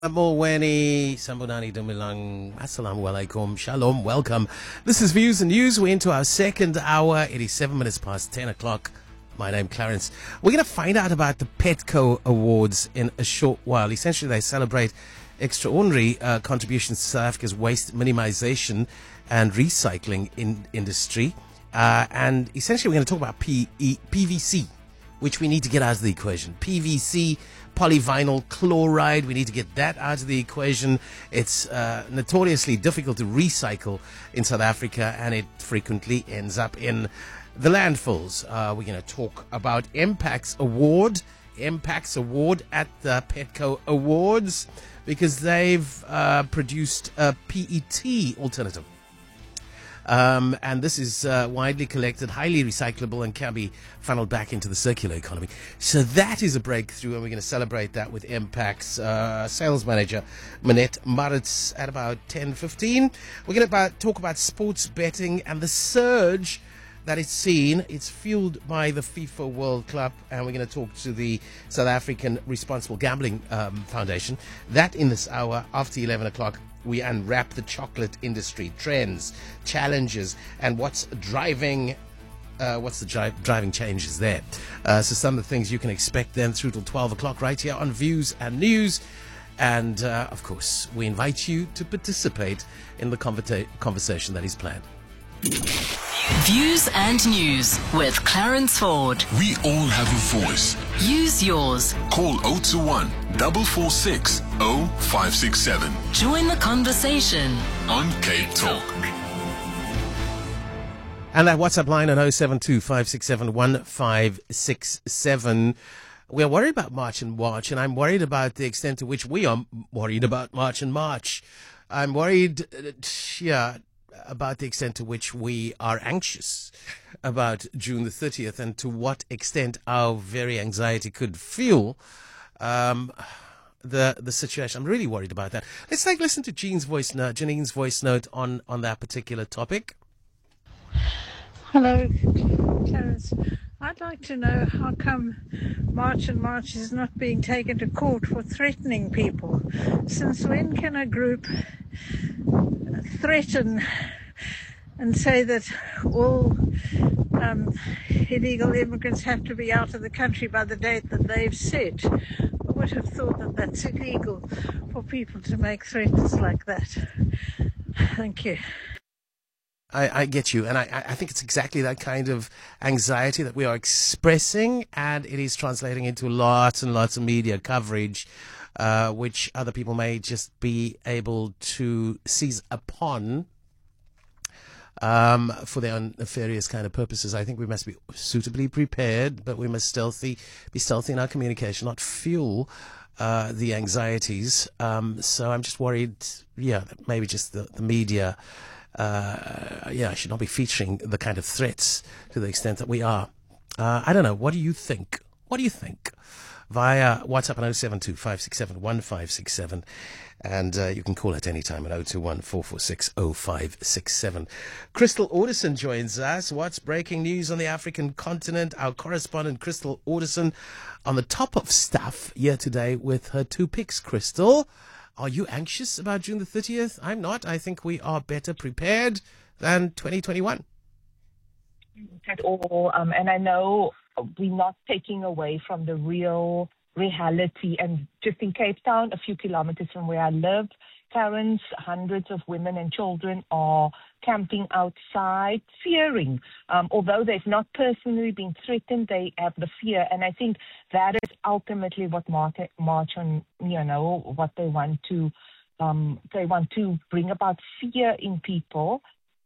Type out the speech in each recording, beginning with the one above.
Molweni, Sambonani Dumilang, Assalamu alaikum, Shalom, welcome. This is Views and News. We're into our second hour. It is 7 minutes past 10 o'clock. My name Clarence. We're going to find out about the Petco Awards in a short while. Essentially, they celebrate extraordinary contributions to South Africa's waste minimization and recycling industry. And essentially, we're going to talk about PVC, which we need to get out of the equation. PVC, polyvinyl chloride, we need to get that out of the equation. It's notoriously difficult to recycle in South Africa, and it frequently ends up in the landfills. We're going to talk about Impact's award at the Petco Awards, because they've produced a PET alternative. And this is widely collected, highly recyclable, and can be funneled back into the circular economy. So that is a breakthrough, and we're going to celebrate that with Impact's sales manager, Manette Maritz, at about 10:15. We're going to talk about sports betting and the surge that it's seen. It's fueled by the FIFA World Cup, and we're going to talk to the South African Responsible Gambling Foundation. That in this hour after 11 o'clock. We unwrap the chocolate industry, trends, challenges, and what's the driving changes there. So some of the things you can expect then through till 12 o'clock right here on Views and News. And, of course, we invite you to participate in the conversation that is planned. Views and News with Clarence Ford. We all have a voice. Use yours. Call 021 446 0567 Join the conversation on Cape Talk. And that WhatsApp line on 072-567-1567. We are worried about March and March, and I'm worried about the extent to which we are worried about March and March. I'm worried, about the extent to which we are anxious about June the 30th, and to what extent our very anxiety could fuel the situation. I'm really worried about that. Let's take a listen to Janine's voice note on that particular topic. Hello, Clarence. I'd like to know how come March and March is not being taken to court for threatening people. Since when can a group threaten and say that all illegal immigrants have to be out of the country by the date that they've set? I would have thought that that's illegal for people to make threats like that. Thank you. I get you, and I think it's exactly that kind of anxiety that we are expressing, and it is translating into lots and lots of media coverage, which other people may just be able to seize upon for their own nefarious kind of purposes. I think we must be suitably prepared, but we must be stealthy in our communication, not fuel the anxieties. So I'm just worried, that maybe just the media should not be featuring the kind of threats to the extent that we are. I don't know. What do you think? Via WhatsApp on 072-567-1567. And you can call at any time at 021-446-0567. Crystal Alderson joins us. What's breaking news on the African continent? Our correspondent, Crystal Alderson, on the top of stuff here today with her two picks. Crystal, are you anxious about June the 30th? I'm not. I think we are better prepared than 2021. At all. And I know we're not taking away from the real reality. And just in Cape Town, a few kilometers from where I live, Clarence, hundreds of women and children are camping outside, fearing. Although they've not personally been threatened, they have the fear. And I think that is ultimately what March on, what they want to bring about fear in people.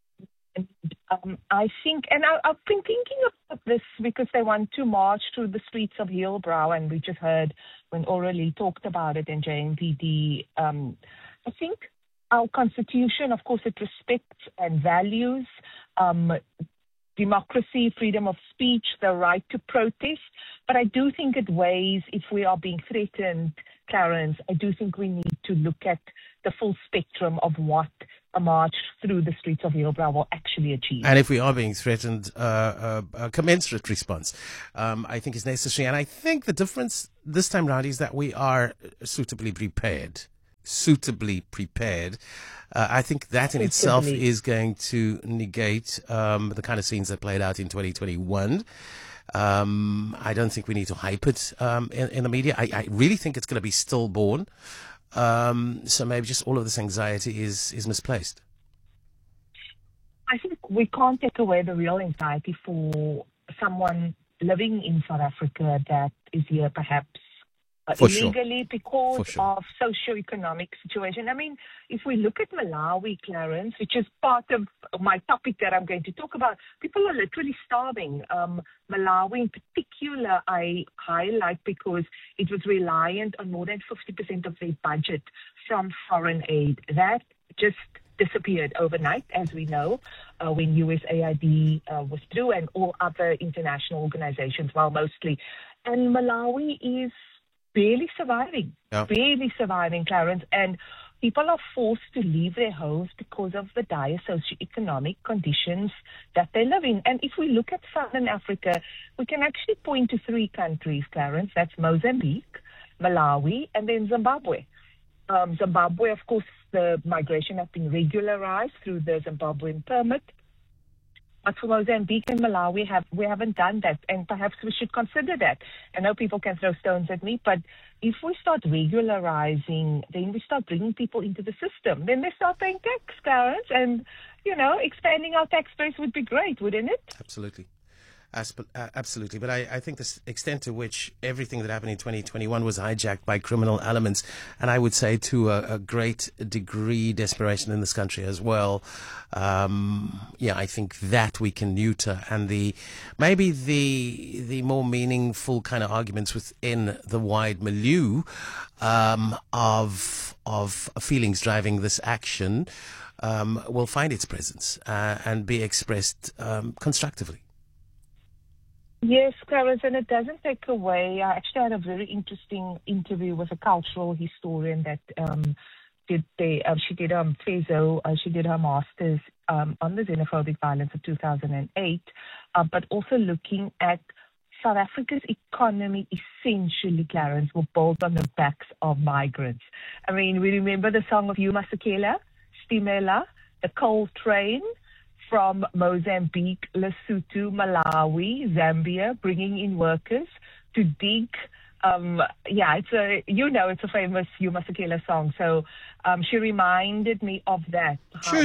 I think, and I've been thinking about this because they want to march through the streets of Hillbrow, and we just heard when Aurelie talked about it in JMVD. I think our constitution, of course, it respects and values democracy, freedom of speech, the right to protest. But I do think it weighs if we are being threatened, Clarence. I do think we need to look at the full spectrum of what a march through the streets of Hillbrow will actually achieve. And if we are being threatened, a commensurate response, I think, is necessary. And I think the difference this time round is that we are suitably prepared. suitably prepared. I think that in itself Suitably. is going to negate the kind of scenes that played out in 2021. I don't think we need to hype it in the media. I really think it's going to be stillborn. So maybe just all of this anxiety is misplaced. I think we can't take away the real anxiety for someone living in South Africa that is here perhaps For sure. illegally because For sure. of socio-economic situation. I mean, if we look at Malawi, Clarence, which is part of my topic that I'm going to talk about, people are literally starving. Malawi in particular, I highlight because it was reliant on more than 50% of their budget from foreign aid. That just disappeared overnight, as we know, when USAID withdrew and all other international organizations, well, mostly. And Malawi is barely surviving, Clarence. And people are forced to leave their homes because of the dire socioeconomic conditions that they live in. And if we look at Southern Africa, we can actually point to three countries, Clarence. That's Mozambique, Malawi, and then Zimbabwe. Zimbabwe, of course, the migration has been regularized through the Zimbabwean permit. But for Mozambique and Malawi, we haven't done that, and perhaps we should consider that. I know people can throw stones at me, but if we start regularizing, then we start bringing people into the system. Then they start paying tax, Clarence, and, expanding our tax base would be great, wouldn't it? Absolutely. Absolutely. But I think the extent to which everything that happened in 2021 was hijacked by criminal elements, and I would say to a great degree desperation in this country as well. I think that we can neuter, and maybe the more meaningful kind of arguments within the wide milieu of feelings driving this action will find its presence and be expressed constructively. Yes, Clarence, and it doesn't take away. I actually had a very interesting interview with a cultural historian that she did her master's on the xenophobic violence of 2008, but also looking at South Africa's economy essentially, Clarence, were built on the backs of migrants. I mean, we remember the song of Yuma Sekela, Stimela, the coal train, from Mozambique, Lesotho, Malawi, Zambia, bringing in workers to dig. It's a famous Yuma Sekela song. So she reminded me of that.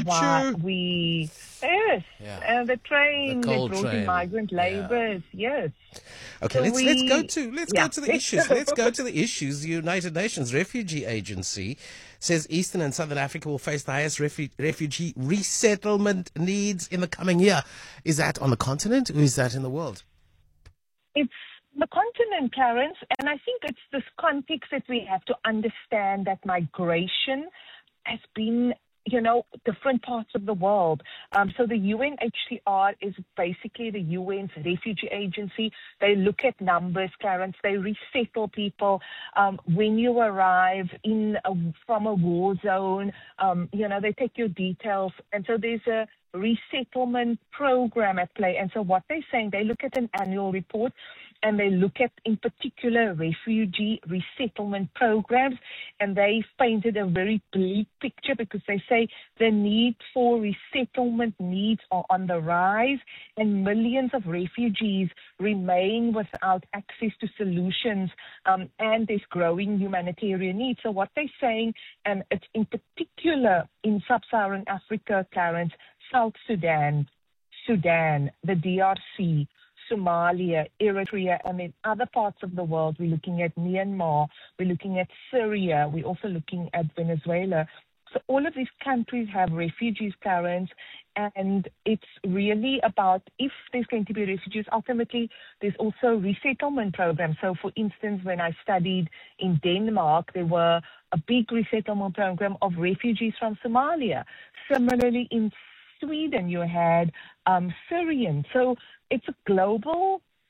And the train that brought in migrant laborers. Yes. Okay, so let's go to the issues. Let's go to the issues. The United Nations Refugee Agency says Eastern and Southern Africa will face the highest refugee resettlement needs in the coming year. Is that on the continent or is that in the world? It's the continent, Clarence, and I think it's this context that we have to understand that migration has been, different parts of the world. So the UNHCR is basically the UN's refugee agency. They look at numbers, Clarence. They resettle people. When you arrive from a war zone, they take your details. And so there's a resettlement program at play. And so what they're saying, they look at an annual report and they look at, in particular, refugee resettlement programs, and they've painted a very bleak picture because they say the need for resettlement needs are on the rise, and millions of refugees remain without access to solutions, and there's growing humanitarian needs. So what they're saying, and it's in particular in sub-Saharan Africa, Clarence, South Sudan, the DRC, Somalia, Eritrea, and in other parts of the world. We're looking at Myanmar, we're looking at Syria, we're also looking at Venezuela. So all of these countries have refugees, Clarence, and it's really about if there's going to be refugees, ultimately there's also resettlement programs. So for instance, when I studied in Denmark, there were a big resettlement program of refugees from Somalia. Similarly, in Sweden, you had Syrians. So it's a global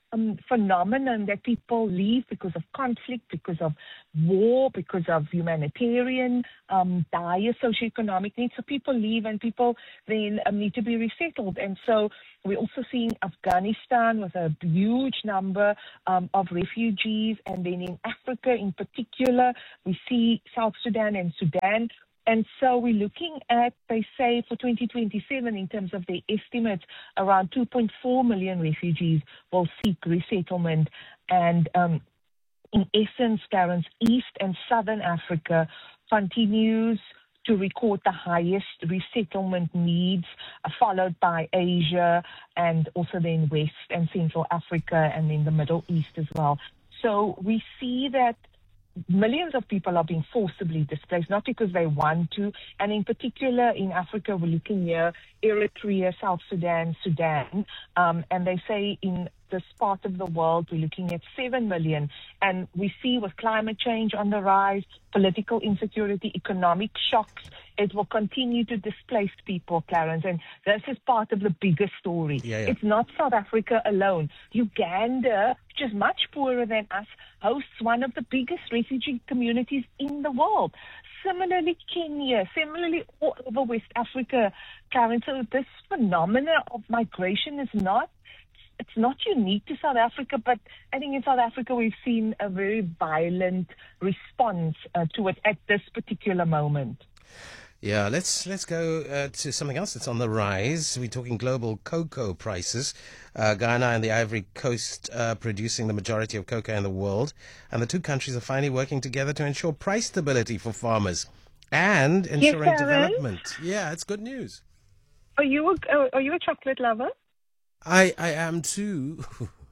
phenomenon that people leave because of conflict, because of war, because of humanitarian, dire socioeconomic needs. So people leave and people then need to be resettled. And so we're also seeing Afghanistan with a huge number of refugees. And then in Africa in particular, we see South Sudan and Sudan. And so we're looking at, they say, for 2027, in terms of the estimates, around 2.4 million refugees will seek resettlement. And in essence, Clarence, East and Southern Africa continues to record the highest resettlement needs, followed by Asia and also then West and Central Africa and then the Middle East as well. So we see that millions of people are being forcibly displaced, not because they want to. And in particular, in Africa, we're looking here, Eritrea, South Sudan, Sudan. And they say in this part of the world, we're looking at 7 million. And we see with climate change on the rise, political insecurity, economic shocks, it will continue to displace people, Clarence. And this is part of the bigger story. It's not South Africa alone. Uganda, which is much poorer than us, hosts one of the biggest refugee communities in the world. Similarly, Kenya, similarly all over West Africa, Clarence. So this phenomena of migration is not unique to South Africa, but I think in South Africa we've seen a very violent response to it at this particular moment. Yeah, let's go to something else that's on the rise. We're talking global cocoa prices. Ghana and the Ivory Coast producing the majority of cocoa in the world, and the two countries are finally working together to ensure price stability for farmers and ensuring development. Yeah, it's good news. Are you a chocolate lover? I am too.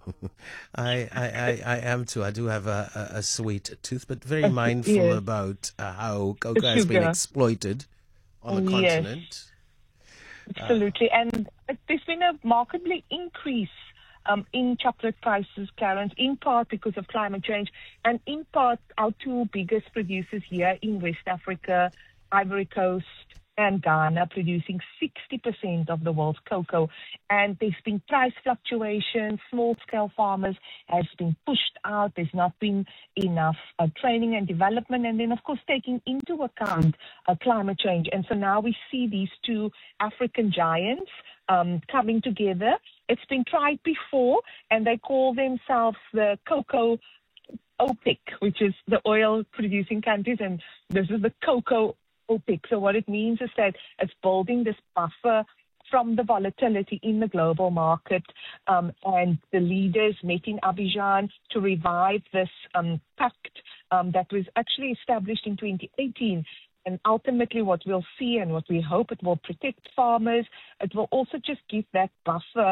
I am too. I do have a sweet tooth, but very mindful about how cocoa has been exploited on the continent. Absolutely. And there's been a markedly increase in chocolate prices, Clarence, in part because of climate change, and in part our two biggest producers here in West Africa, Ivory Coast and Ghana, producing 60% of the world's cocoa. And there's been price fluctuations, small-scale farmers have been pushed out, there's not been enough training and development, and then, of course, taking into account climate change. And so now we see these two African giants coming together. It's been tried before, and they call themselves the Cocoa OPEC, which is the oil-producing countries, and this is the Cocoa OPEC. So what it means is that it's building this buffer from the volatility in the global market, and the leaders met in Abidjan to revive this pact that was actually established in 2018. And ultimately what we'll see and what we hope, it will protect farmers. It will also just give that buffer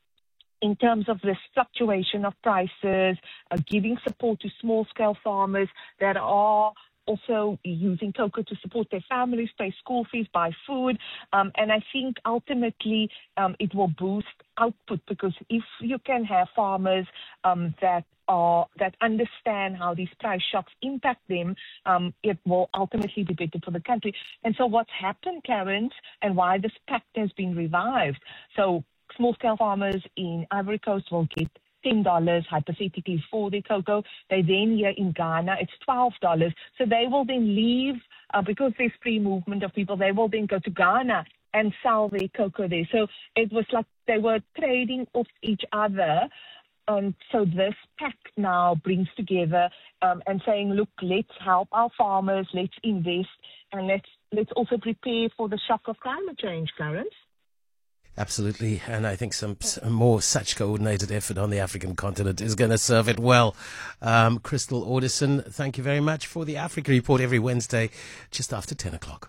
in terms of this fluctuation of prices, giving support to small-scale farmers that are also using cocoa to support their families, pay school fees, buy food. And I think ultimately it will boost output, because if you can have farmers that understand how these price shocks impact them, it will ultimately be better for the country. And so what's happened, Clarence, and why this pact has been revived, so small-scale farmers in Ivory Coast will get $10 hypothetically for their cocoa. They then here in Ghana, it's $12. So they will then leave, because there's free movement of people, they will then go to Ghana and sell their cocoa there. So it was like they were trading off each other. So this pact now brings together and saying, look, let's help our farmers, let's invest, and let's also prepare for the shock of climate change, Clarence. Absolutely, and I think some more such coordinated effort on the African continent is going to serve it well. Crystal Alderson, thank you very much for the Africa Report every Wednesday, just after 10 o'clock.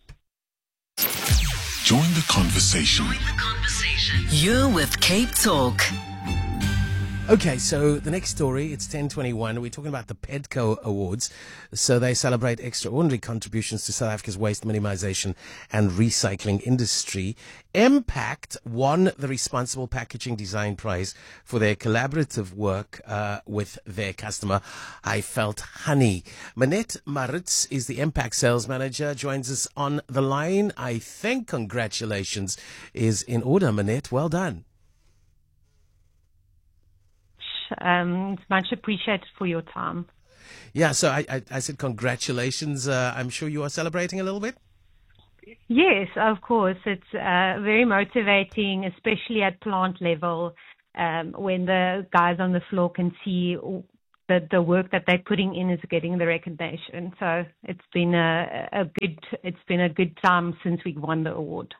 Join the conversation. You're with Cape Talk. Okay, so the next story, it's 10:21. We're talking about the PEDCO Awards. So they celebrate extraordinary contributions to South Africa's waste minimization and recycling industry. Impact won the Responsible Packaging Design Prize for their collaborative work with their customer, I Felt Honey. Manette Maritz is the Impact Sales Manager, joins us on the line. I think congratulations is in order, Manette. Well done. It's much appreciated for your time. Yeah, so I said congratulations. I'm sure you are celebrating a little bit. Yes, of course. It's very motivating, especially at plant level, when the guys on the floor can see that the work that they're putting in is getting the recognition. So it's been a good time since we won the award.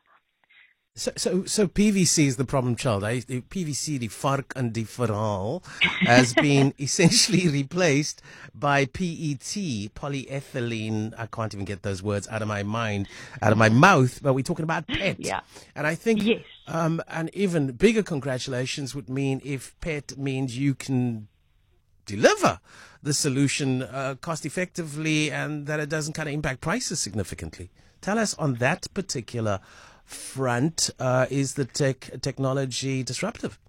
So PVC is the problem child. The PVC, the vark and the verhaal, has been essentially replaced by PET, polyethylene. I can't even get those words out of my mouth, but we're talking about PET. Yeah. And I think, yes. An even bigger congratulations would mean if PET means you can deliver the solution cost effectively and that it doesn't kind of impact prices significantly. Tell us on that particular front, is the technology disruptive?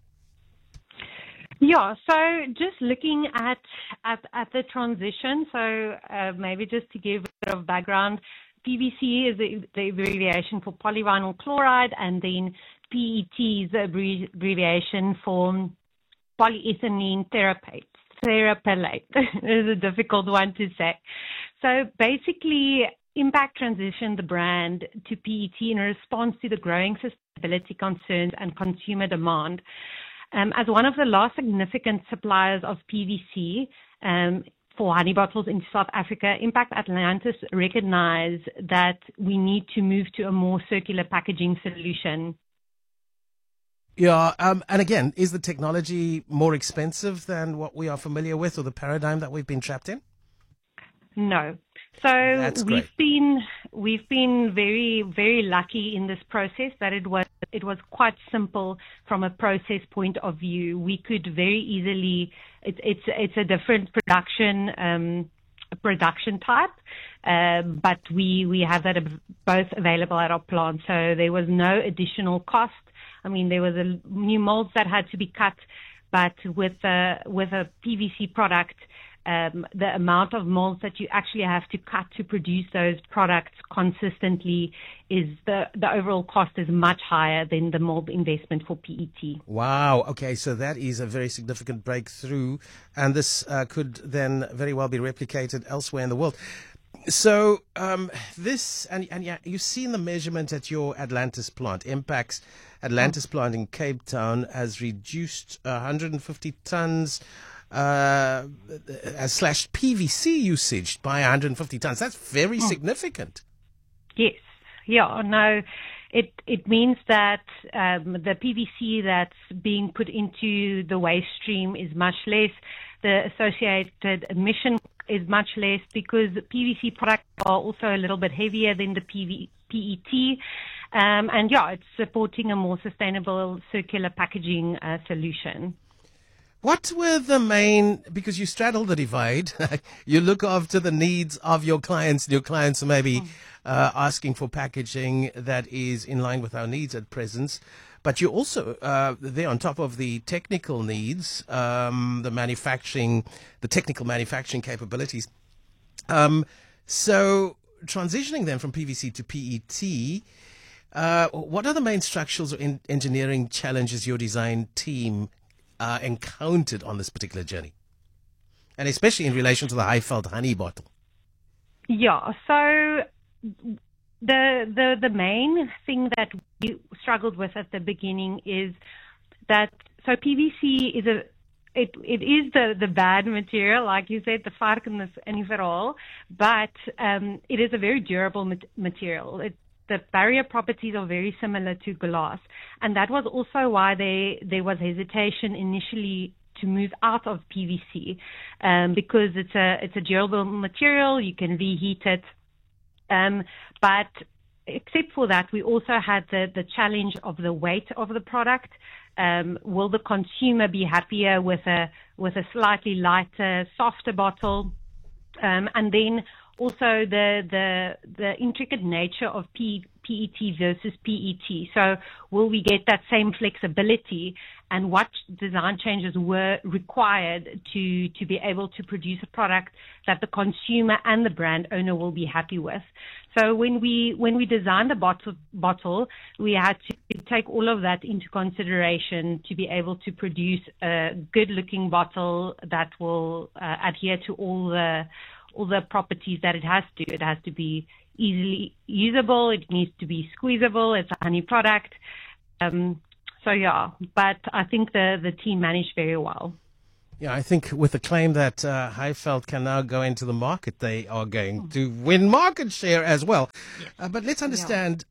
Yeah, so just looking at the transition, so maybe just to give a bit of background, PVC is the abbreviation for polyvinyl chloride, and then PET is the abbreviation for polyethylene terephthalate. It's a difficult one to say. So basically, Impact transitioned the brand to PET in response to the growing sustainability concerns and consumer demand. As one of the last significant suppliers of PVC for honey bottles in South Africa, Impact Atlantis recognized that we need to move to a more circular packaging solution. Yeah, and again, is the technology more expensive than what we are familiar with or the paradigm that we've been trapped in? No. So we've been very, very lucky in this process that it was quite simple from a process point of view. We could very easily, it's a different production type, but we have that both available at our plant. So there was no additional cost. I mean, there was a new molds that had to be cut, but with a PVC product, the amount of molds that you actually have to cut to produce those products consistently is the overall cost is much higher than the mold investment for PET. Wow. Okay, so that is a very significant breakthrough, and this could then very well be replicated elsewhere in the world. So this, and yeah, you've seen the measurement at your Atlantis plant. Impact's Atlantis plant in Cape Town has reduced 150 tons slashed PVC usage by 150 tons. That's very significant. Yes. Yeah. No, it means that the PVC that's being put into the waste stream is much less. The associated emission is much less because PVC products are also a little bit heavier than the PET. And yeah, it's supporting a more sustainable circular packaging solution. What were the main, because you straddle the divide, you look after the needs of your clients. Your clients are maybe asking for packaging that is in line with our needs at present. But you also, there on top of the technical needs, the technical manufacturing capabilities. So transitioning then from PVC to PET, what are the main structural or engineering challenges your design team encountered on this particular journey, and especially in relation to the high-felt honey bottle? Yeah, so the main thing that we struggled with at the beginning is that PVC is it is the bad material, like you said, the vark and the verhaal, but it is a very durable material. The barrier properties are very similar to glass, and that was also why there was hesitation initially to move out of PVC, because it's a durable material. You can reheat it, but except for that, we also had the challenge of the weight of the product. Will the consumer be happier with a slightly lighter, softer bottle? And then also the intricate nature of PET versus PET. So will we get that same flexibility, and what design changes were required to be able to produce a product that the consumer and the brand owner will be happy with? So when we designed the bottle, we had take all of that into consideration to be able to produce a good-looking bottle that will adhere to all the properties that it has to. It has to be easily usable. It needs to be squeezable. It's a honey product. But I think the team managed very well. Yeah, I think with the claim that Highveld can now go into the market, they are going to win market share as well. Yes. But let's understand.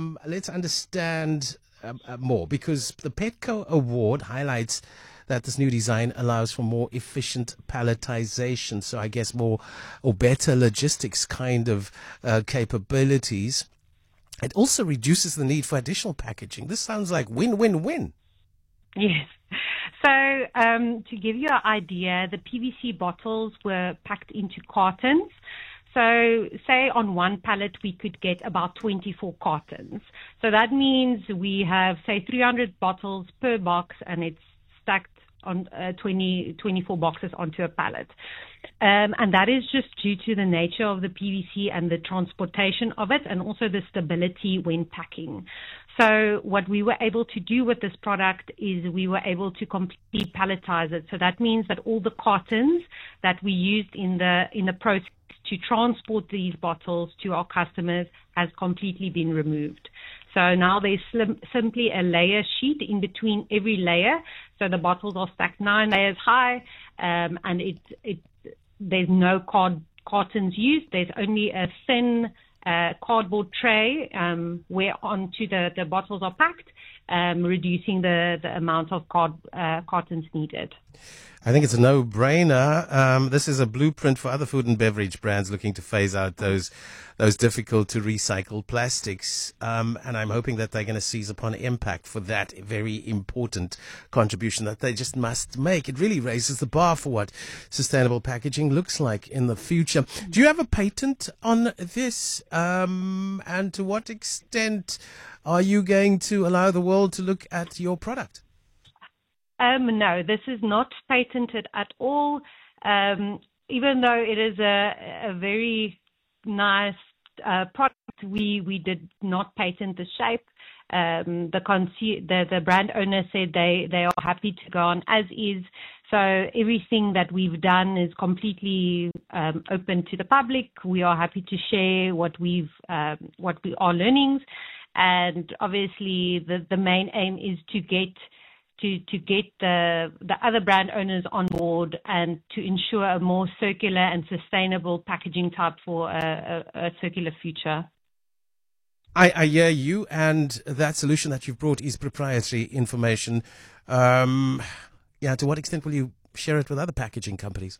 More, because the Petco Award highlights that this new design allows for more efficient palletization. So I guess more or better logistics kind of capabilities. It also reduces the need for additional packaging. This sounds like win-win-win. Yes. So to give you an idea, the PVC bottles were packed into cartons. So say on one pallet we could get about 24 cartons. So that means we have, say, 300 bottles per box, and it's stacked on 24 boxes onto a pallet. And that is just due to the nature of the PVC and the transportation of it, and also the stability when packing. So what we were able to do with this product is we were able to completely palletize it. So that means that all the cartons that we used in the process to transport these bottles to our customers has completely been removed. So now there's simply a layer sheet in between every layer. So the bottles are stacked 9 layers high, and there's no cartons used. There's only a thin cardboard tray where onto the bottles are packed, reducing the amount of cartons needed. I think it's a no-brainer. This is a blueprint for other food and beverage brands looking to phase out those difficult to recycle plastics. And I'm hoping that they're going to seize upon impact for that very important contribution that they just must make. It really raises the bar for what sustainable packaging looks like in the future. Do you have a patent on this? And to what extent are you going to allow the world to look at your product? No, this is not patented at all. Even though it is a very nice product, we did not patent the shape. The brand owner said they are happy to go on as is. So everything that we've done is completely open to the public. We are happy to share what our learnings, and obviously the main aim is to get the other brand owners on board and to ensure a more circular and sustainable packaging type for a circular future. I hear you, and that solution that you've brought is proprietary information. To what extent will you share it with other packaging companies?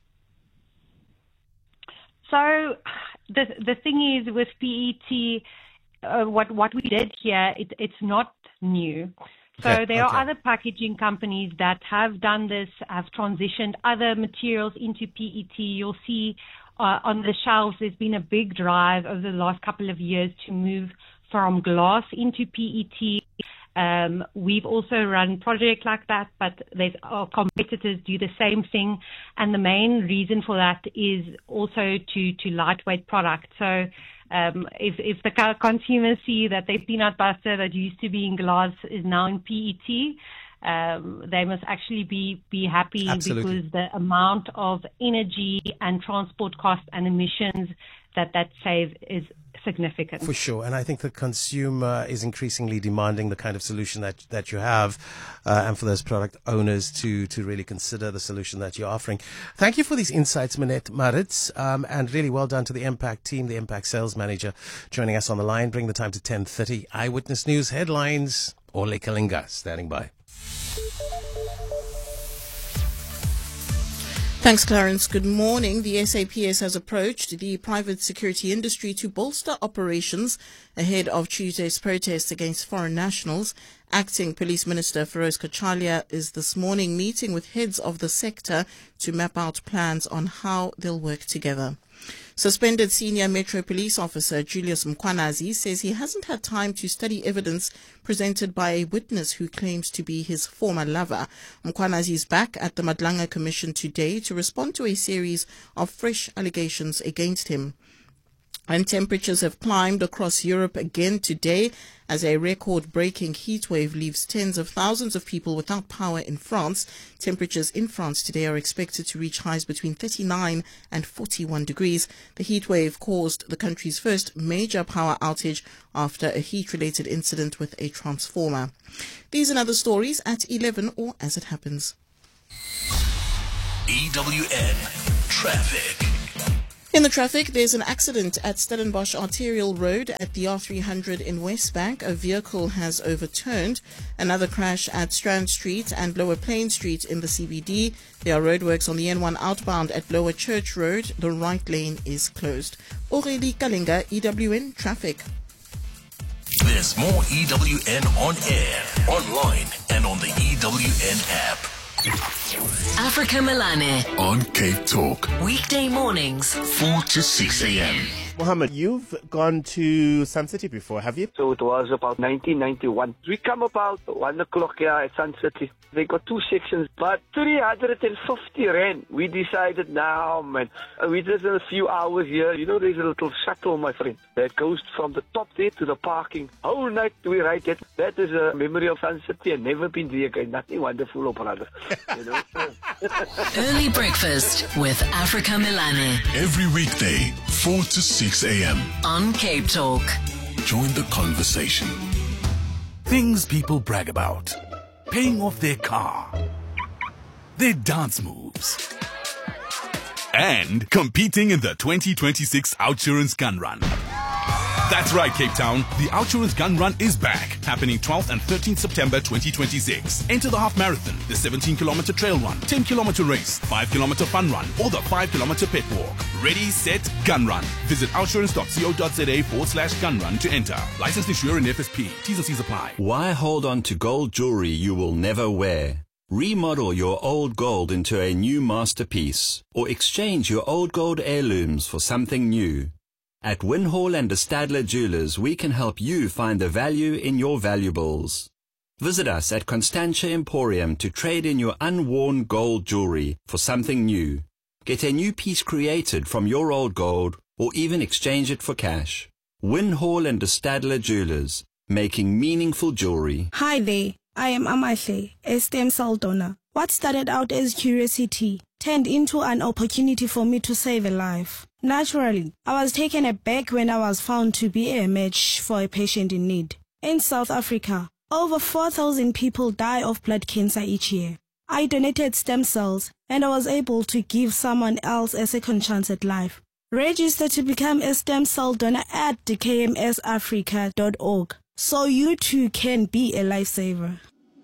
So the thing is with PET, what we did here, it's not new. So there are other packaging companies that have done this, have transitioned other materials into PET. You'll see on the shelves there's been a big drive over the last couple of years to move from glass into PET. We've also run projects like that, but our competitors do the same thing. And the main reason for that is also to lightweight product. So if the consumers see that their peanut butter that used to be in glass is now in PET, they must actually be happy. Absolutely. Because the amount of energy and transport costs and emissions that saves is significant. For sure. And I think the consumer is increasingly demanding the kind of solution that you have, and for those product owners to really consider the solution that you're offering. Thank you for these insights, Minette Maritz, and really well done to the Impact team, the Impact sales manager joining us on the line. Bring the time to 10:30. Eyewitness News headlines. Ole Kalinga standing by. Thanks, Clarence. Good morning. The SAPS has approached the private security industry to bolster operations ahead of Tuesday's protests against foreign nationals. Acting Police Minister Feroz Kachalia is this morning meeting with heads of the sector to map out plans on how they'll work together. Suspended senior Metro Police officer Julius Mkwanazi says he hasn't had time to study evidence presented by a witness who claims to be his former lover. Mkwanazi is back at the Madlanga Commission today to respond to a series of fresh allegations against him. And temperatures have climbed across Europe again today as a record-breaking heat wave leaves tens of thousands of people without power in France. Temperatures in France today are expected to reach highs between 39 and 41 degrees. The heat wave caused the country's first major power outage after a heat-related incident with a transformer. These and other stories at 11 or as it happens. EWN Traffic. In the traffic, there's an accident at Stellenbosch Arterial Road at the R300 in Westbank. A vehicle has overturned. Another crash at Strand Street and Lower Plain Street in the CBD. There are roadworks on the N1 outbound at Lower Church Road. The right lane is closed. Aurélie Kalinga, EWN Traffic. There's more EWN on air, online, and on the EWN app. Africa Milane. On Cape Talk, Weekday mornings. 4 to 6 a.m. Mohammed, you've gone to Sun City before, have you? So it was about 1991. We come about 1 o'clock here at Sun City. They got two sections, but 350 rand. We decided now, man, we did a few hours here. You know, there's a little shuttle, my friend, that goes from the top there to the parking. Whole night we ride it. That is a memory of Sun City and never been there again. Nothing wonderful, brother. You know? Early breakfast with Africa Milane Every weekday, 4 to 6 a.m. on Cape Talk. Join the conversation. Things people brag about. Paying off their car. Their dance moves. And competing in the 2026 Outsurance Gun Run. That's right, Cape Town. The Outsurance Gun Run is back, happening 12th and 13th September 2026. Enter the half marathon, the 17-kilometer trail run, 10-kilometer race, 5-kilometer fun run, or the 5-kilometer pet walk. Ready, set, gun run. Visit outsurance.co.za/gun run to enter. Licensed insurer and FSP. T's and C's apply. Why hold on to gold jewelry you will never wear? Remodel your old gold into a new masterpiece, or exchange your old gold heirlooms for something new. At Winhall and de Stadler Jewelers, we can help you find the value in your valuables. Visit us at Constantia Emporium to trade in your unworn gold jewelry for something new. Get a new piece created from your old gold, or even exchange it for cash. Winhall and de Stadler Jewelers, making meaningful jewelry. Hi there, I am Amahle, a stem cell donor. What started out as curiosity turned into an opportunity for me to save a life. Naturally, I was taken aback when I was found to be a match for a patient in need. In South Africa, over 4,000 people die of blood cancer each year. I donated stem cells and I was able to give someone else a second chance at life. Register to become a stem cell donor at kmsafrica.org so you too can be a lifesaver.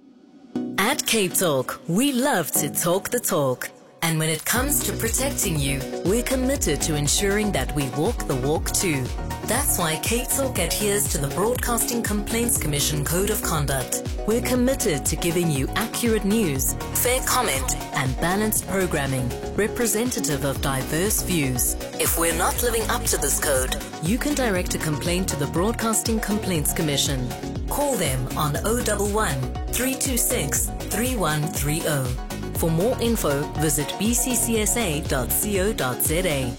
At Cape Talk, we love to talk the talk. And when it comes to protecting you, we're committed to ensuring that we walk the walk too. That's why Cape Talk adheres to the Broadcasting Complaints Commission Code of Conduct. We're committed to giving you accurate news, fair comment, and balanced programming, representative of diverse views. If we're not living up to this code, you can direct a complaint to the Broadcasting Complaints Commission. Call them on 011 326 3130. For more info, visit bccsa.co.za.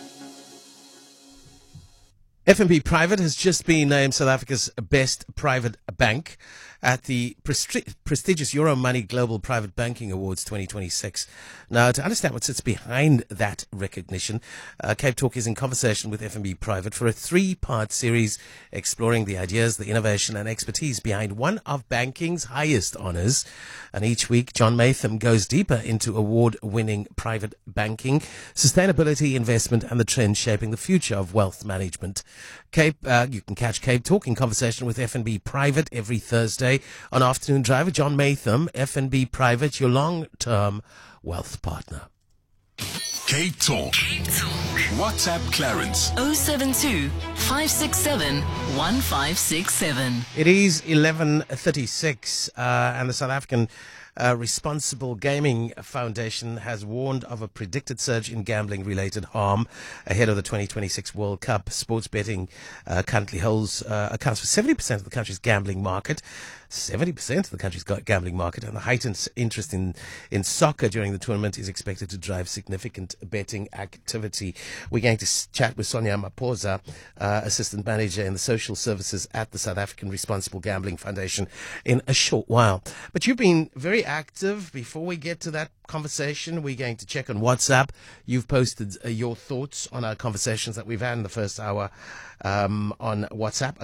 FNB Private has just been named South Africa's best private bank at the prestigious Euromoney Global Private Banking Awards 2026. Now, to understand what sits behind that recognition, Cape Talk is in conversation with FNB Private for a 3-part series exploring the ideas, the innovation and expertise behind one of banking's highest honors. And each week, John Maytham goes deeper into award-winning private banking, sustainability, investment and the trends shaping the future of wealth management. You can catch Cape Talk in conversation with FNB Private every Thursday on Afternoon Drive with John Maytham. FNB Private, your long-term wealth partner. Cape Talk. WhatsApp Clarence. 072 567 1567. It is 11:36, and the South African Responsible Gaming Foundation has warned of a predicted surge in gambling-related harm ahead of the 2026 World Cup. Sports betting currently accounts for 70% of the country's gambling market. 70% of the country's gambling market, and the heightened interest in soccer during the tournament is expected to drive significant betting activity. We're going to chat with Sonia Maposa, Assistant Manager in the Social Services at the South African Responsible Gambling Foundation, in a short while. But you've been very active. Before we get to that conversation, we're going to check on WhatsApp. You've posted your thoughts on our conversations that we've had in the first hour on WhatsApp,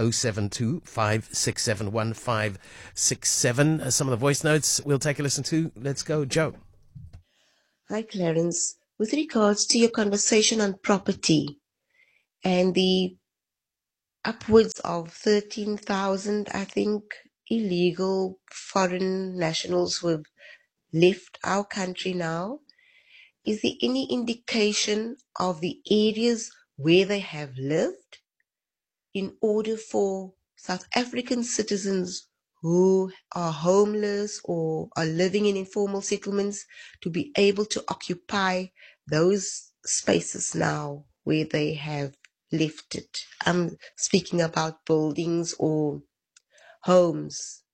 072-567-1567. Some of the voice notes we'll take a listen to. Let's go, Joe. Hi, Clarence. With regards to your conversation on property and the upwards of 13,000, I think, illegal foreign nationals who have left our country now, is there any indication of the areas where they have lived in order for South African citizens who are homeless or are living in informal settlements to be able to occupy those spaces now where they have left it? I'm speaking about buildings or homes.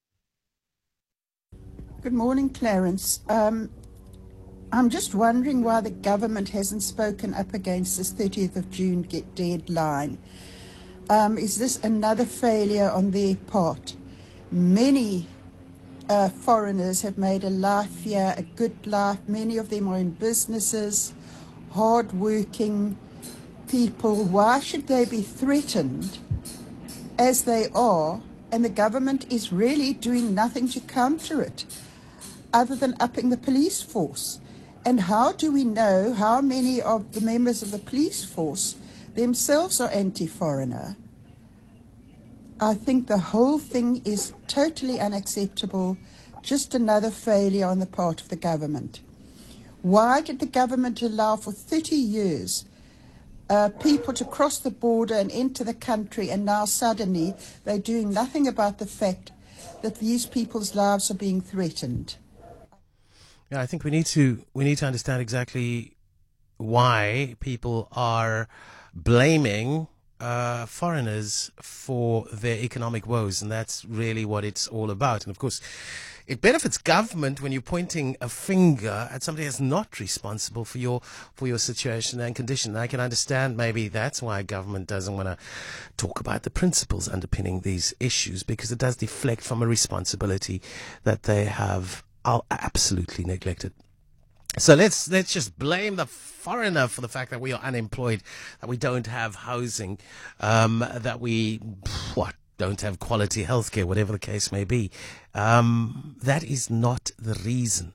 Good morning, Clarence. I'm just wondering why the government hasn't spoken up against this 30th of June deadline. Is this another failure on their part? Many foreigners have made a life here, a good life. Many of them are in businesses, hard-working people. Why should they be threatened as they are? And the government is really doing nothing to counter it other than upping the police force. And how do we know how many of the members of the police force themselves are anti-foreigner? I think the whole thing is totally unacceptable, just another failure on the part of the government. Why did the government allow for 30 years people to cross the border and enter the country, and now suddenly they're doing nothing about the fact that these people's lives are being threatened? Yeah, I think we need to understand exactly why people are blaming foreigners for their economic woes, and that's really what it's all about. And of course, it benefits government when you're pointing a finger at somebody that's not responsible for your situation and condition. And I can understand maybe that's why government doesn't want to talk about the principles underpinning these issues, because it does deflect from a responsibility that they have absolutely neglected. So let's just blame the foreigner for the fact that we are unemployed, that we don't have housing, that we don't have quality healthcare, whatever the case may be. That is not the reason.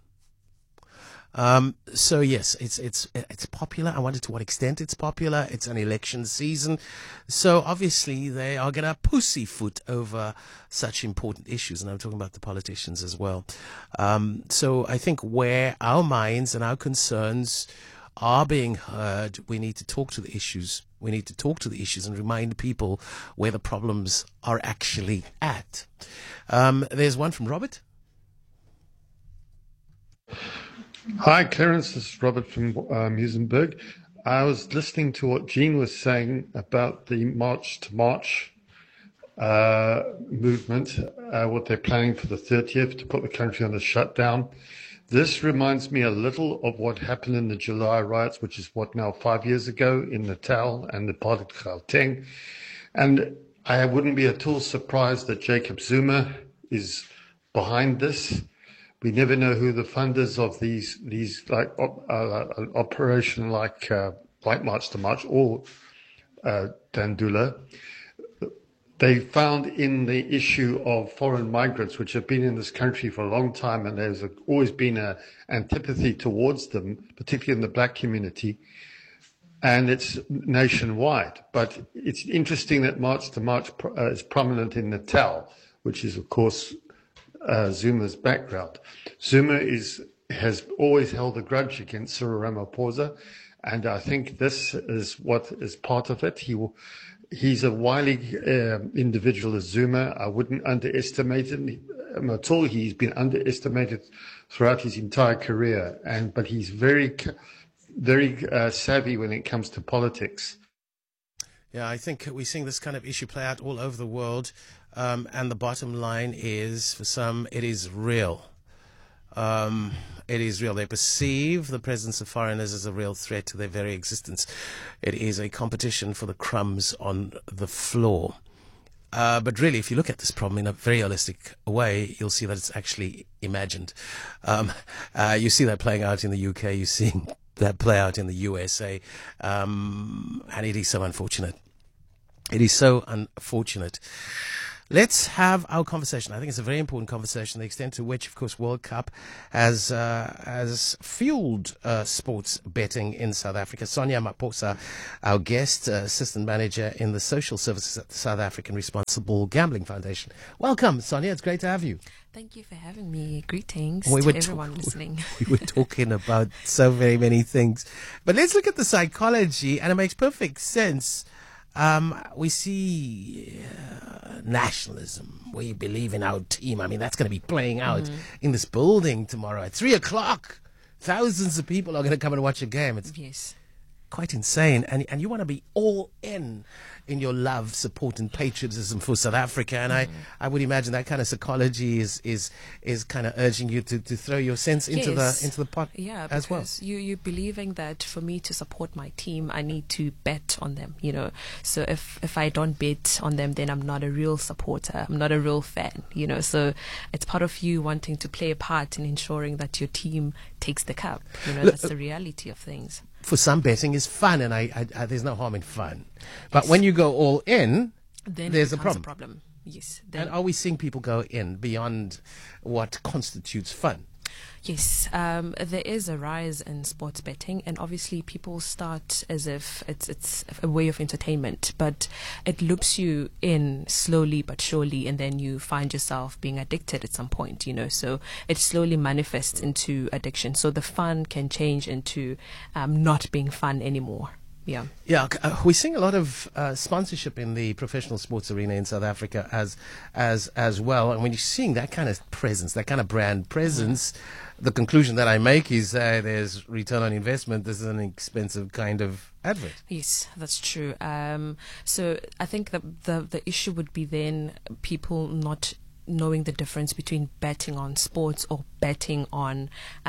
So yes, it's popular. I wonder to what extent it's popular. It's an election season, so obviously they are going to pussyfoot over such important issues, and I'm talking about the politicians as well. So I think where our minds and our concerns are being heard, we need to talk to the issues. We need to talk to the issues and remind people where the problems are actually at. There's one from Robert. Hi, Clarence. This is Robert from Muizenberg. I was listening to what Jean was saying about the March to March movement, what they're planning for the 30th to put the country on a shutdown. This reminds me a little of what happened in the July riots, which is now 5 years ago in Natal and the part of Gauteng. And I wouldn't be at all surprised that Jacob Zuma is behind this. We never know who the funders of these like operation like March to March or Dandula. They found in the issue of foreign migrants, which have been in this country for a long time, and there's always been an antipathy towards them, particularly in the black community, and it's nationwide. But it's interesting that March to March is prominent in Natal, which is, of course, Zuma's background. Zuma has always held a grudge against Cyril Ramaphosa, and I think this is what is part of it. He's a wily individual as Zuma. I wouldn't underestimate him at all. He's been underestimated throughout his entire career, but he's very, very savvy when it comes to politics. Yeah, I think we're seeing this kind of issue play out all over the world. And the bottom line is, for some, it is real. It is real. They perceive the presence of foreigners as a real threat to their very existence. It is a competition for the crumbs on the floor. But really, if you look at this problem in a very holistic way, you'll see that it's actually imagined. You see that playing out in the UK. You're seeing that play out in the USA. And it is so unfortunate. It is so unfortunate. Let's have our conversation. I think it's a very important conversation, the extent to which, of course, World Cup has fueled sports betting in South Africa. Sonia Maposa, our guest, assistant manager in the social services at the South African Responsible Gambling Foundation. Welcome, Sonia. It's great to have you. Thank you for having me. Greetings to everyone listening. We were talking about so very many things. But let's look at the psychology, and it makes perfect sense. We see nationalism. We believe in our team. I mean, that's going to be playing out in this building tomorrow at 3:00. Thousands of people are going to come and watch a game. It's quite insane. And you want to be all in your love, support, and patriotism for South Africa. And I would imagine that kind of psychology is kind of urging you to throw your sense into the pot as well. You're believing that for me to support my team, I need to bet on them, you know. So if I don't bet on them, then I'm not a real supporter. I'm not a real fan, you know. So it's part of you wanting to play a part in ensuring that your team takes the cup. You know, that's the reality of things. For some, betting is fun, and I there's no harm in fun. But when you go all in, then there's a problem. Yes. And are we seeing people go in beyond what constitutes fun? Yes, there is a rise in sports betting, and obviously people start as if it's a way of entertainment, but it loops you in slowly but surely, and then you find yourself being addicted at some point, you know, so it slowly manifests into addiction. So the fun can change into not being fun anymore. Yeah. Yeah, we're seeing a lot of sponsorship in the professional sports arena in South Africa as well. And when you're seeing that kind of presence, that kind of brand presence, the conclusion that I make is there's return on investment. This is an expensive kind of advert. Yes, that's true. So I think the issue would be then people not knowing the difference between betting on sports or betting on,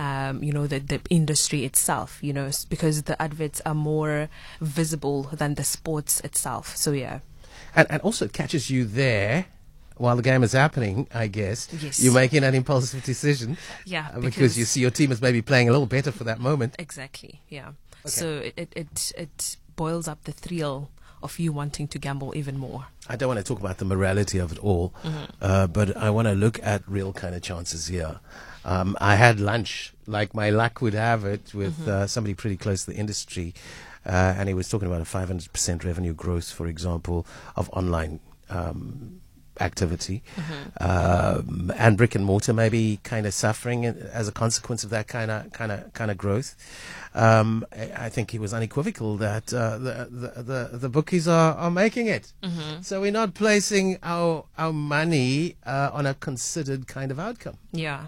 the industry itself, you know, because the adverts are more visible than the sports itself. So, yeah. And also it catches you there while the game is happening, I guess. Yes. You're making an impulsive decision. Yeah. Because you see your team is maybe playing a little better for that moment. Exactly, yeah. Okay. So it boils up the thrill of you wanting to gamble even more. I don't want to talk about the morality of it all, but I want to look at real kind of chances here. I had lunch, like my luck would have it, with somebody pretty close to the industry, and he was talking about a 500% revenue growth, for example, of online activity, and brick and mortar maybe kind of suffering as a consequence of that kind of growth. I think he was unequivocal that the bookies are making it. So we're not placing our money on a considered kind of outcome. Yeah.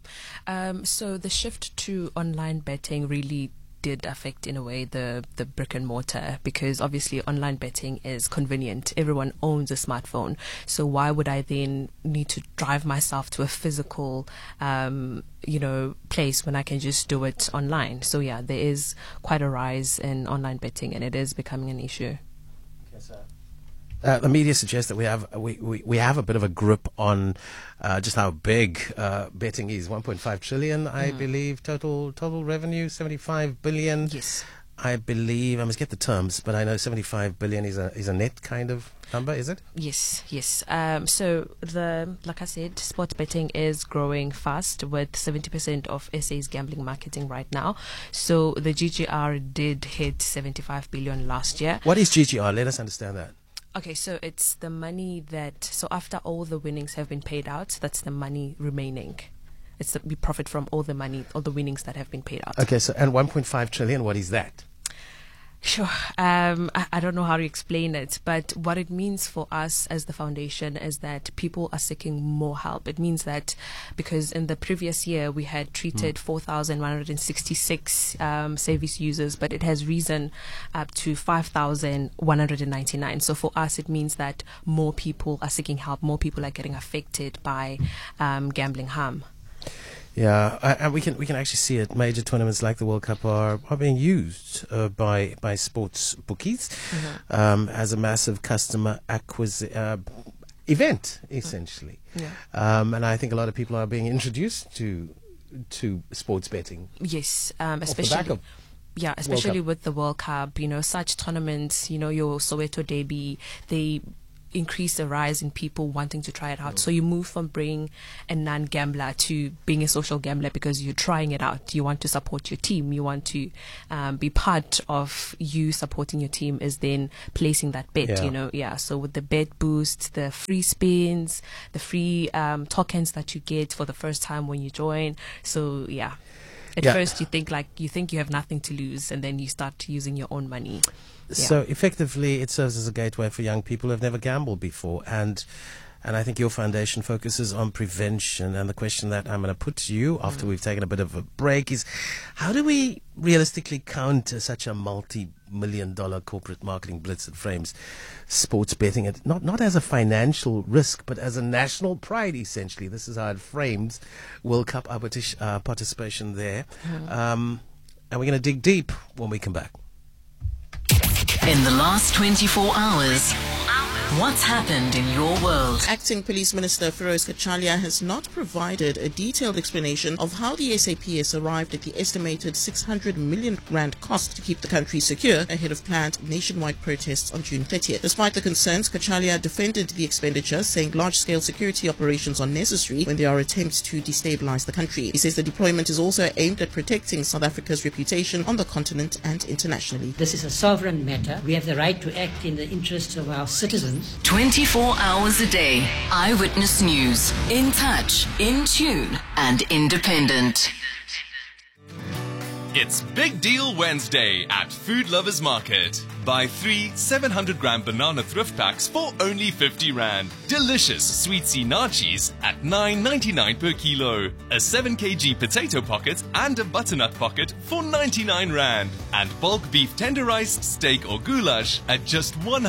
So the shift to online betting really did affect, in a way, the brick and mortar, because obviously online betting is convenient. Everyone owns a smartphone, so why would I then need to drive myself to a physical place when I can just do it online? So yeah, there is quite a rise in online betting, and it is becoming an issue. The media suggests that we have a bit of a grip on just how big betting is. 1.5 trillion, I believe, total revenue, 75 billion. Yes. I believe, I must get the terms, but I know 75 billion is a net kind of number, is it? Yes. So like I said, sports betting is growing fast, with 70% of SA's gambling marketing right now. So the GGR did hit 75 billion last year. What is GGR? Let us understand that. Okay, so it's the money so after all the winnings have been paid out, that's the money remaining. We profit from all the money, all the winnings that have been paid out. Okay, so and 1.5 trillion, what is that? Sure. I don't know how to explain it, but what it means for us as the foundation is that people are seeking more help. It means that because in the previous year we had treated 4,166 service users, but it has risen up to 5,199. So for us, it means that more people are seeking help, more people are getting affected by gambling harm. Yeah, and we can actually see it. Major tournaments like the World Cup are being used by sports bookies as a massive customer event, essentially. Yeah. And I think a lot of people are being introduced to sports betting. Yes, off the especially. back of Yeah, especially with the World Cup, such tournaments, your Soweto Derby, they increase the rise in people wanting to try it out. So you move from being a non-gambler to being a social gambler because you're trying it out. You want to support your team. You want to be part of you supporting your team is then placing that bet, So with the bet boost, the free spins, the free tokens that you get for the first time when you join. So, At first you think you have nothing to lose, and then you start using your own money. So effectively, it serves as a gateway for young people who have never gambled before, and I think your foundation focuses on prevention. And the question that I'm going to put to you after we've taken a bit of a break is, how do we realistically counter such a multi-million-dollar corporate marketing blitz that frames sports betting not as a financial risk, but as a national pride, essentially? This is how it frames World Cup participation there. And we're going to dig deep when we come back. In the last 24 hours, what's happened in your world? Acting Police Minister Feroz Kachalia has not provided a detailed explanation of how the SAPS arrived at the estimated 600 million rand cost to keep the country secure ahead of planned nationwide protests on June 30th. Despite the concerns, Kachalia defended the expenditure, saying large-scale security operations are necessary when there are attempts to destabilize the country. He says the deployment is also aimed at protecting South Africa's reputation on the continent and internationally. This is a sovereign matter. We have the right to act in the interests of our citizens. 24 hours a day. Eyewitness News. In touch, in tune, and independent. It's Big Deal Wednesday at Food Lovers Market. Buy 3 700-gram banana thrift packs for only 50 Rand. Delicious sweet sea nachos at 9.99 per kilo. A 7 kg potato pocket and a butternut pocket for 99 Rand. And bulk beef tenderized steak or goulash at just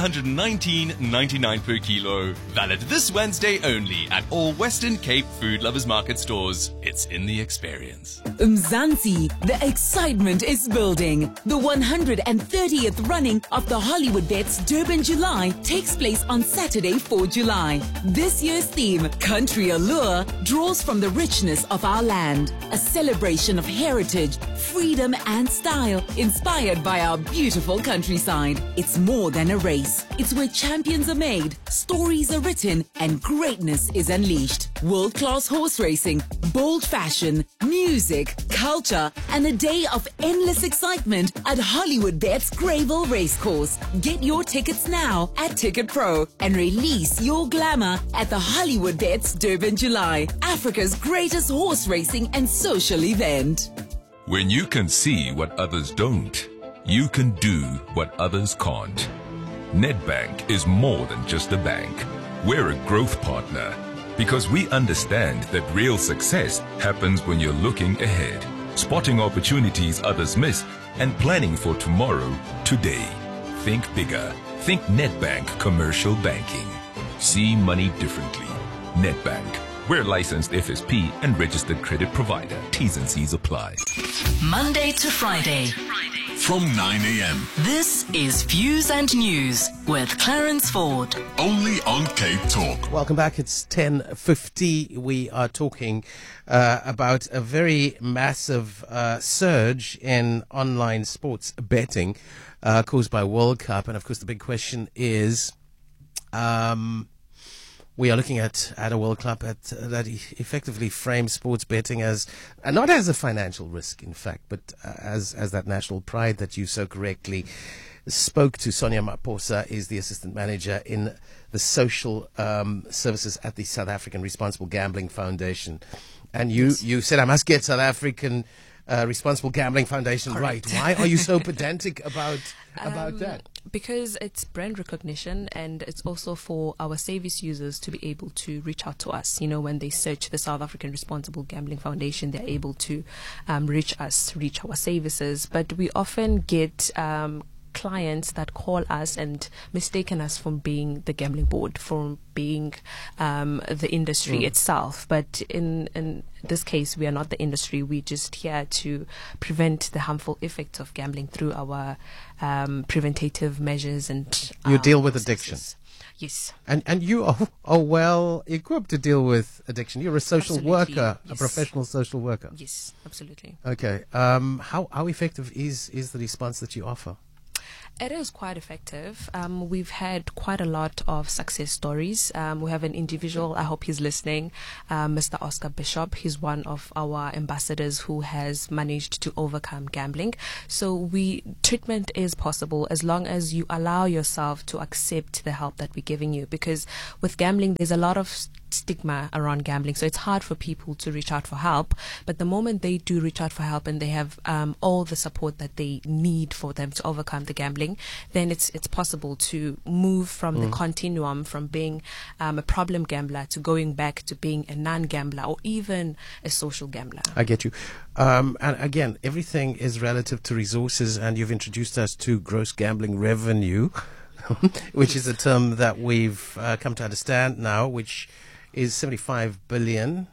119.99 per kilo. Valid this Wednesday only at all Western Cape Food Lovers Market stores. It's in the experience. Mzansi, the excitement is building. The 130th running of the Hollywood Bets Durban July takes place on Saturday, 4 July. This year's theme, Country Allure, draws from the richness of our land. A celebration of heritage, freedom and style, inspired by our beautiful countryside. It's more than a race. It's where champions are made, stories are written, and greatness is unleashed. World-class horse racing, bold fashion, music, culture, and a day of endless excitement at Hollywood Bets Greyville Racecourse. Get your tickets now at Ticket Pro and release your glamour at the Hollywood Bets Durban July, Africa's greatest horse racing and social event. When you can see what others don't, you can do what others can't. Nedbank is more than just a bank. We're a growth partner because we understand that real success happens when you're looking ahead, spotting opportunities others miss, and planning for tomorrow, today. Think bigger. Think Nedbank Commercial Banking. See money differently. Nedbank. We're licensed FSP and registered credit provider. T's and C's apply. Monday to Friday. From 9 a.m. This is Views and News with Clarence Ford. Only on Cape Talk. Welcome back. It's 10:50. We are talking about a very massive surge in online sports betting caused by World Cup. And of course, the big question is, we are looking at a World Cup that effectively frames sports betting as not as a financial risk, in fact, but as that national pride that you so correctly spoke to. Sonia Maposa is the assistant manager in the social services at the South African Responsible Gambling Foundation, and you said, I must get South African Responsible Gambling Foundation. Correct. Right. Why are you so pedantic about that? Because it's brand recognition, and it's also for our service users to be able to reach out to us. You know, when they search the South African Responsible Gambling Foundation, they're able to reach us, reach our services. But we often get clients that call us and mistaken us from being the gambling board, from being the industry itself. But in this case, we are not the industry. We're just here to prevent the harmful effects of gambling through our preventative measures and You deal with addiction. Yes. And you are well equipped to deal with addiction. You're a social worker, yes. a professional social worker. Yes, absolutely. Okay. How effective is the response that you offer? It is quite effective. We've had quite a lot of success stories. We have an individual, I hope he's listening, Mr. Oscar Bishop. He's one of our ambassadors who has managed to overcome gambling. So treatment is possible as long as you allow yourself to accept the help that we're giving you. Because with gambling, there's a lot of stigma around gambling, so it's hard for people to reach out for help. But the moment they do reach out for help and they have all the support that they need for them to overcome the gambling, then it's possible to move from the continuum from being a problem gambler to going back to being a non-gambler or even a social gambler. I get you. And again, everything is relative to resources, and you've introduced us to gross gambling revenue, which is a term that we've come to understand now, which is 75 billion,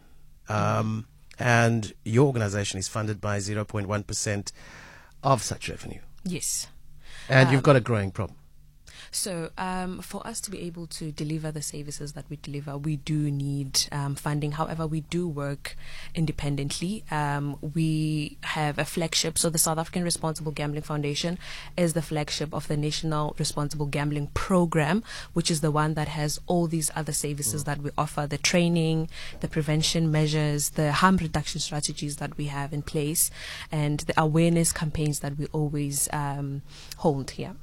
and your organization is funded by 0.1% of such revenue. Yes. And you've got a growing problem. So for us to be able to deliver the services that we deliver, we do need funding. However, we do work independently. We have a flagship. So the South African Responsible Gambling Foundation is the flagship of the National Responsible Gambling Program, which is the one that has all these other services that we offer, the training, the prevention measures, the harm reduction strategies that we have in place, and the awareness campaigns that we always hold here.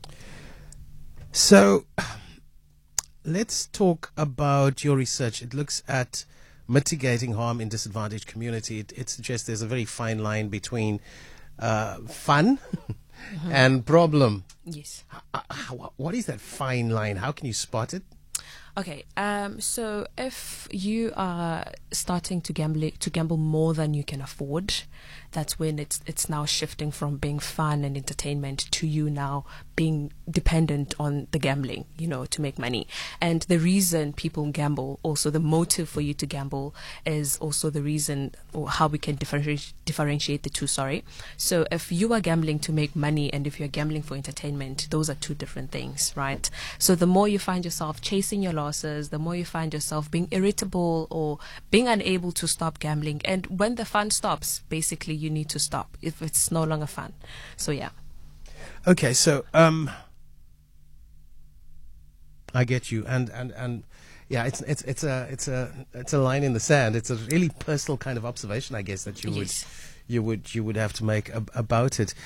So let's talk about your research. It looks at mitigating harm in disadvantaged community. It suggests there's a very fine line between fun and problem. Yes. What is that fine line? How can you spot it? Okay, so if you are starting to gamble more than you can afford, that's when it's now shifting from being fun and entertainment to you now being dependent on the gambling, to make money. And the reason people gamble, also the motive for you to gamble, is also the reason, or how we can differentiate the two, So if you are gambling to make money and if you're gambling for entertainment, those are two different things, right? So the more you find yourself chasing your losses, the more you find yourself being irritable or being unable to stop gambling. And when the fun stops, basically you need to stop if it's no longer fun. So yeah. Okay, so I get you, and yeah, it's a line in the sand. It's a really personal kind of observation, I guess, that you would have to make about it.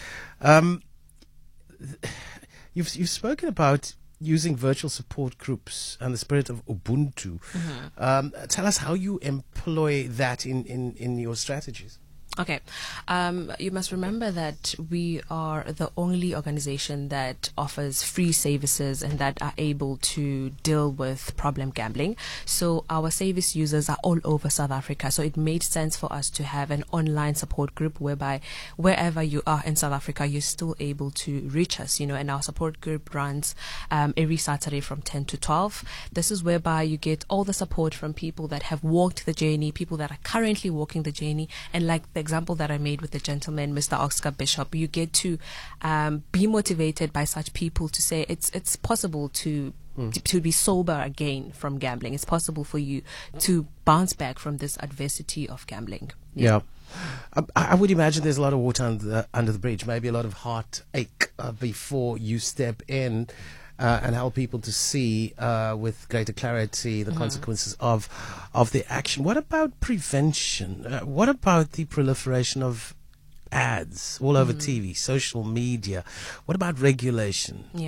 You've spoken about using virtual support groups and the spirit of Ubuntu. Tell us how you employ that in your strategies. Okay. You must remember that we are the only organization that offers free services and that are able to deal with problem gambling. So our service users are all over South Africa. So it made sense for us to have an online support group whereby wherever you are in South Africa, you're still able to reach us, and our support group runs every Saturday from 10 to 12. This is whereby you get all the support from people that have walked the journey, people that are currently walking the journey, and like the example that I made with the gentleman, Mr. Oscar Bishop, you get to be motivated by such people to say it's possible to be sober again from gambling. It's possible for you to bounce back from this adversity of gambling. Yeah. I would imagine there's a lot of water under the bridge, maybe a lot of heartache before you step in and help people to see with greater clarity the consequences of the action. What about prevention? What about the proliferation of ads all over TV, social media? What about regulation? Yeah.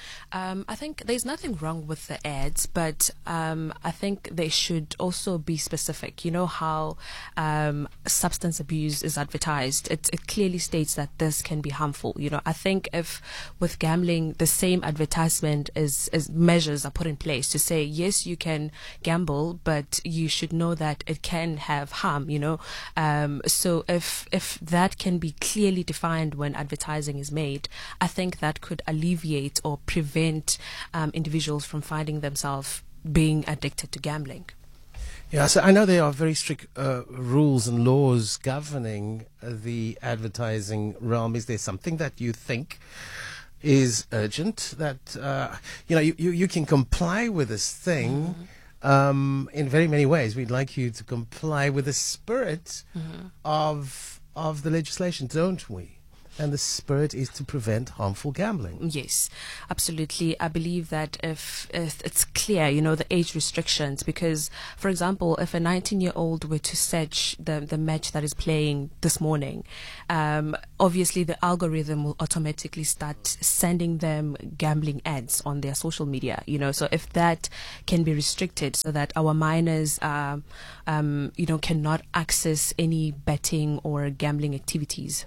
I think there's nothing wrong with the ads, but I think they should also be specific. You know how substance abuse is advertised. It clearly states that this can be harmful. You know, I think if with gambling, the same advertisement as measures are put in place to say, yes, you can gamble, but you should know that it can have harm, you know. So if that can be clearly defined when advertising is made, I think that could alleviate or prevent individuals from finding themselves being addicted to gambling. Yeah, so I know there are very strict rules and laws governing the advertising realm. Is there something that you think is urgent that, you can comply with this thing in very many ways? We'd like you to comply with the spirit of the legislation, don't we? And the spirit is to prevent harmful gambling. Yes, absolutely. I believe that if it's clear, you know, the age restrictions, because, for example, if a 19-year-old were to search the match that is playing this morning, obviously the algorithm will automatically start sending them gambling ads on their social media, you know. So if that can be restricted so that our minors, cannot access any betting or gambling activities.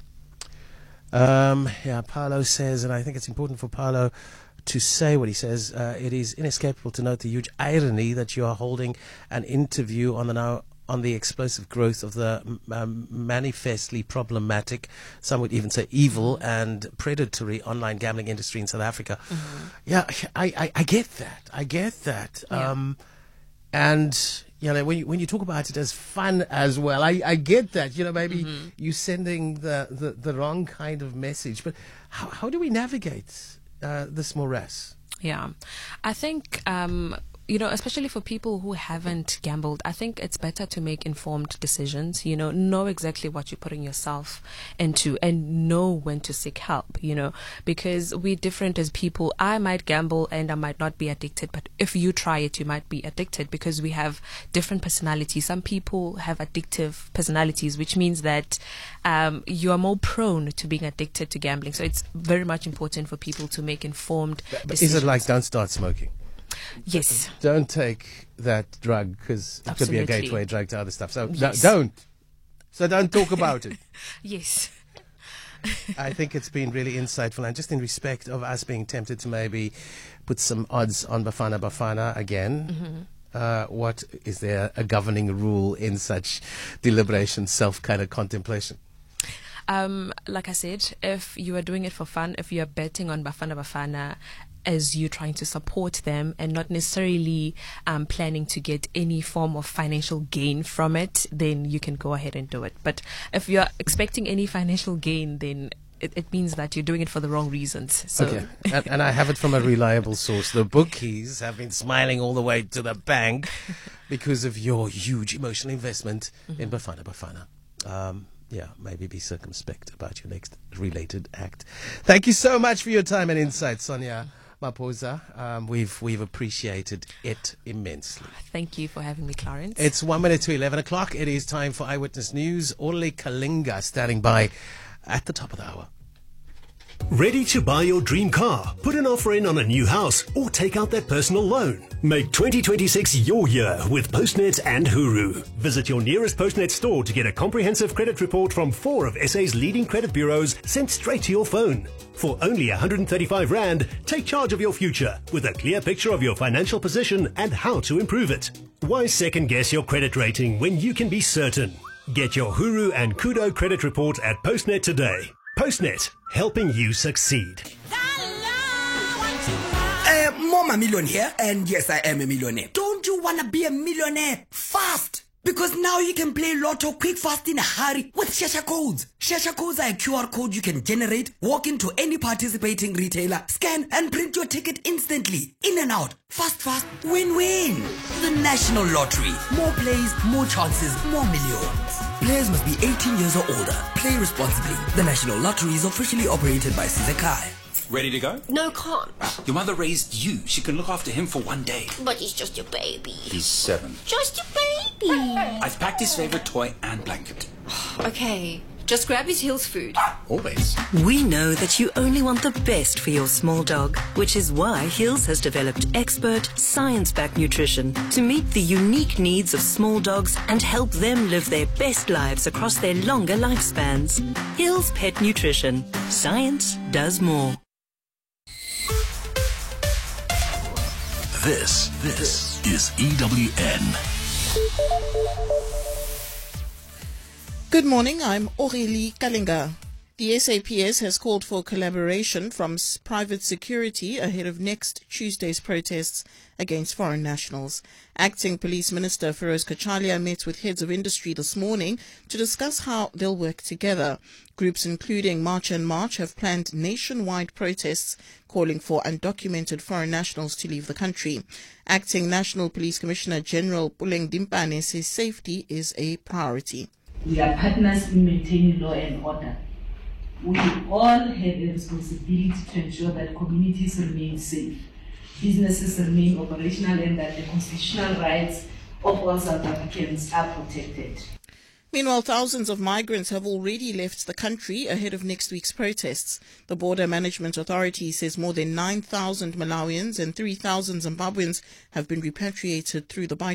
Paolo says, and I think it's important for Paolo to say what he says, it is inescapable to note the huge irony that you are holding an interview on the explosive growth of the manifestly problematic, some would even say evil and predatory online gambling industry in South Africa. Yeah, I get that. Yeah. And you know, when you talk about it as fun as well, I get that. You know, maybe you're sending the wrong kind of message. But how do we navigate this morass? Yeah, I think especially for people who haven't gambled, I think it's better to make informed decisions, you know exactly what you're putting yourself into and know when to seek help, you know, because we're different as people. I might gamble and I might not be addicted, but if you try it, you might be addicted because we have different personalities. Some people have addictive personalities, which means that you are more prone to being addicted to gambling. So it's very much important for people to make informed decisions. Is it like don't start smoking? Yes. Don't take that drug because it could be a gateway drug to other stuff. So yes. Don't talk about it. Yes. I think it's been really insightful, and just in respect of us being tempted to maybe put some odds on Bafana again. What is there a governing rule in such deliberation, self kind of contemplation? Like I said, if you are doing it for fun, if you are betting on Bafana as you trying to support them and not necessarily planning to get any form of financial gain from it, then you can go ahead and do it. But if you're expecting any financial gain, then it means that you're doing it for the wrong reasons. So. Okay, and I have it from a reliable source. The bookies have been smiling all the way to the bank because of your huge emotional investment in Bafana. Yeah, maybe be circumspect about your next related act. Thank you so much for your time and insight, Sonia Maposa. We've appreciated it immensely. Thank you for having me, Clarence. It's 1 minute to 11 o'clock. It is time for Eyewitness News. Orle Kalinga standing by at the top of the hour. Ready to buy your dream car, put an offer in on a new house, or take out that personal loan? Make 2026 your year with Postnet and Huru. Visit your nearest Postnet store to get a comprehensive credit report from 4 of SA's leading credit bureaus sent straight to your phone. For only 135 Rand, take charge of your future with a clear picture of your financial position and how to improve it. Why second guess your credit rating when you can be certain? Get your Huru and Kudo credit report at Postnet today. Postnet, helping you succeed. Mama Million here, and yes, I am a millionaire. Don't you want to be a millionaire fast? Because now you can play Lotto quick, fast, in a hurry with Shasha codes. Shasha codes are a QR code you can generate, walk into any participating retailer, scan and print your ticket instantly. In and out. Fast, win-win. The National Lottery. More plays, more chances, more millions. Players must be 18 years or older. Play responsibly. The National Lottery is officially operated by Sizakai. Ready to go? No, can't. Your mother raised you. She can look after him for one day. But he's just your baby. He's 7. Just your baby. I've packed his favorite toy and blanket. Okay, Just grab his Hills food. Always. We know that you only want the best for your small dog, which is why Hills has developed expert, science-backed nutrition to meet the unique needs of small dogs and help them live their best lives across their longer lifespans. Hills Pet Nutrition. Science does more. This is EWN. Good morning, I'm Aurélie Kalinga. The SAPS has called for collaboration from private security ahead of next Tuesday's protests against foreign nationals. Acting Police Minister Feroz Kachalia met with heads of industry this morning to discuss how they'll work together. Groups including March and March have planned nationwide protests calling for undocumented foreign nationals to leave the country. Acting National Police Commissioner General Puleng Dimpane says safety is a priority. We are partners in maintaining law and order. We all have a responsibility to ensure that communities remain safe, businesses remain operational, and that the constitutional rights of all South Africans are protected. Meanwhile, thousands of migrants have already left the country ahead of next week's protests. The Border Management Authority says more than 9,000 Malawians and 3,000 Zimbabweans have been repatriated through the